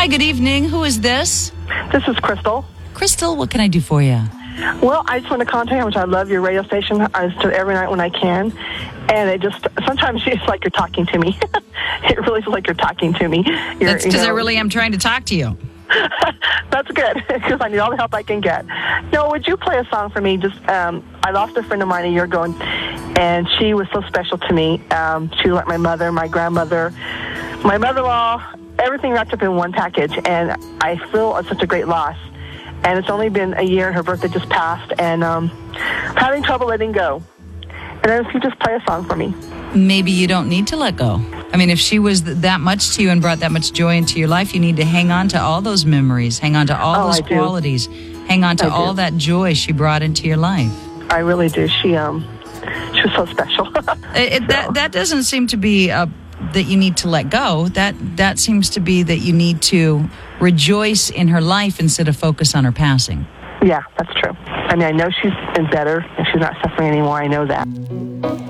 Hi, good evening. Who is this? This is Crystal. Crystal, what can I do for you? Well, I just want to contact you how much I love your radio station. I listen to it every night when I can. And it just, sometimes it's like you're talking to me. It really feels like you're talking to me. That's because I really am trying to talk to you. That's good, because I need all the help I can get. No, would you play a song for me? Just, I lost a friend of mine a year ago, and she was so special to me. She was like my mother, my grandmother, my mother-in-law, everything wrapped up in one package, and I feel it's such a great loss. And it's only been a year, and her birthday just passed, and I'm having trouble letting go. And if you just play a song for me. Maybe you don't need to let go. I mean, if she was that much to you and brought that much joy into your life, you need to hang on to all those memories, hang on to all those qualities, hang on to all that joy she brought into your life. I really do. She was so special. That doesn't seem to be that you need to let go. That seems to be that you need to rejoice in her life instead of focus on her passing. Yeah, that's true. I mean, I know she's been better and she's not suffering anymore. I know that.